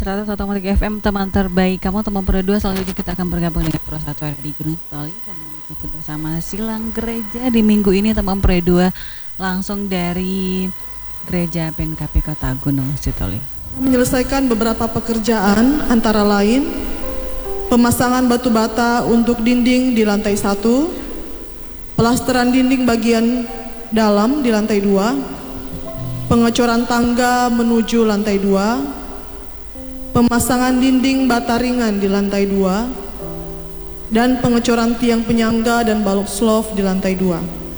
101,3 FM, teman terbaik kamu, teman berdua. Selanjutnya kita akan bergabung dengan Pro 1 di Gunung Toli dan mengikuti bersama Silang Gereja di minggu ini, teman berdua, langsung dari Gereja PNKP Kota Gunung Sitoli. Menyelesaikan beberapa pekerjaan antara lain pemasangan batu bata untuk dinding di lantai 1, pelasteran dinding bagian dalam di lantai 2, pengecoran tangga menuju lantai 2, pemasangan dinding bata ringan di lantai 2, dan pengecoran tiang penyangga dan balok slov di lantai 2.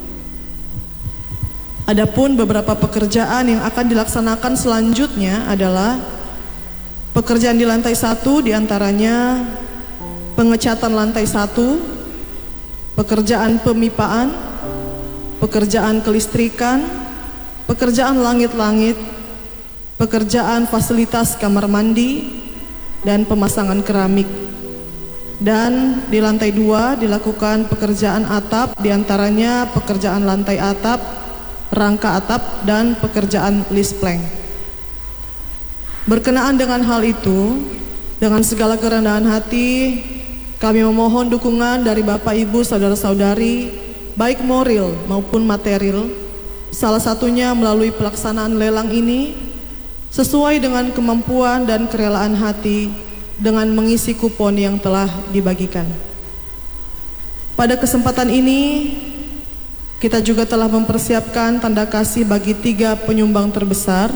Adapun beberapa pekerjaan yang akan dilaksanakan selanjutnya adalah pekerjaan di lantai 1, diantaranya pengecatan lantai 1, pekerjaan pemipaan, pekerjaan kelistrikan, pekerjaan langit-langit, pekerjaan fasilitas kamar mandi, dan pemasangan keramik. Dan di lantai 2 dilakukan pekerjaan atap, diantaranya pekerjaan lantai atap, rangka atap, dan pekerjaan list plank. Berkenaan dengan hal itu, dengan segala kerendahan hati, kami memohon dukungan dari Bapak Ibu saudara-saudari, baik moral maupun material, salah satunya melalui pelaksanaan lelang ini, sesuai dengan kemampuan dan kerelaan hati dengan mengisi kupon yang telah dibagikan. Pada kesempatan ini, kita juga telah mempersiapkan tanda kasih bagi 3 penyumbang terbesar.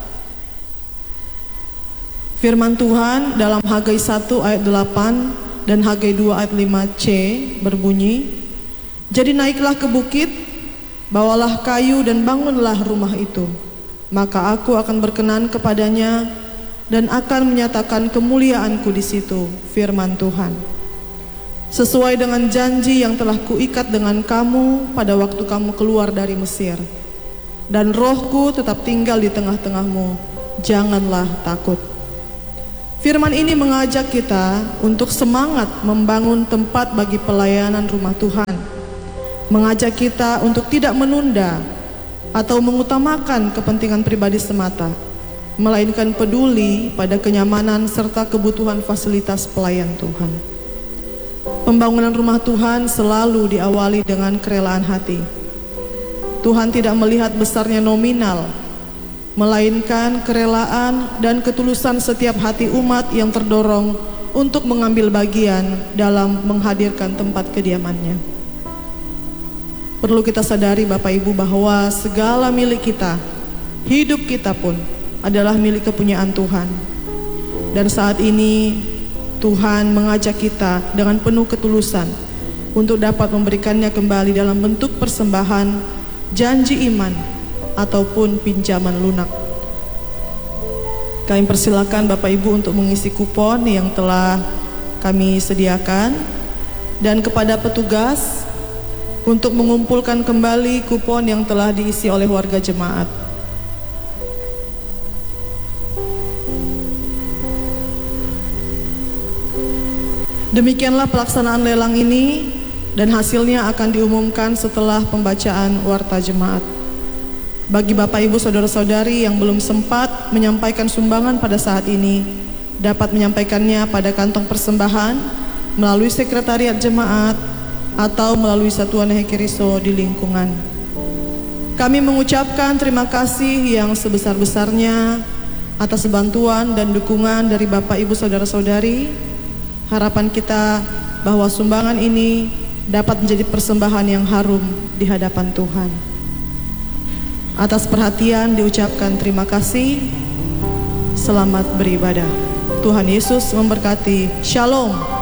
Firman Tuhan dalam Hagai 1 ayat 8 dan Hagai 2 ayat 5c berbunyi, "Jadi naiklah ke bukit, bawalah kayu dan bangunlah rumah itu. Maka aku akan berkenan kepadanya dan akan menyatakan kemuliaanku di situ," firman Tuhan. "Sesuai dengan janji yang telah kuikat dengan kamu pada waktu kamu keluar dari Mesir. Dan rohku tetap tinggal di tengah-tengahmu, janganlah takut." Firman ini mengajak kita untuk semangat membangun tempat bagi pelayanan rumah Tuhan. Mengajak kita untuk tidak menunda atau mengutamakan kepentingan pribadi semata, melainkan peduli pada kenyamanan serta kebutuhan fasilitas pelayan Tuhan. Pembangunan rumah Tuhan selalu diawali dengan kerelaan hati. Tuhan tidak melihat besarnya nominal, melainkan kerelaan dan ketulusan setiap hati umat yang terdorong untuk mengambil bagian dalam menghadirkan tempat kediamannya. Perlu kita sadari Bapak Ibu bahwa segala milik kita, hidup kita pun adalah milik kepunyaan Tuhan. Dan saat ini Tuhan mengajak kita dengan penuh ketulusan untuk dapat memberikannya kembali dalam bentuk persembahan, janji iman, ataupun pinjaman lunak. Kami persilakan Bapak Ibu untuk mengisi kupon yang telah kami sediakan, dan kepada petugas untuk mengumpulkan kembali kupon yang telah diisi oleh warga jemaat. Demikianlah pelaksanaan lelang ini, dan hasilnya akan diumumkan setelah pembacaan warta jemaat. Bagi Bapak Ibu saudara-saudari yang belum sempat menyampaikan sumbangan pada saat ini, dapat menyampaikannya pada kantong persembahan melalui sekretariat jemaat atau melalui Satuan Hekiriso di lingkungan. Kami mengucapkan terima kasih yang sebesar-besarnya atas bantuan dan dukungan dari Bapak Ibu saudara-saudari. Harapan kita bahwa sumbangan ini dapat menjadi persembahan yang harum di hadapan Tuhan. Atas perhatian diucapkan terima kasih. Selamat beribadah. Tuhan Yesus memberkati. Shalom.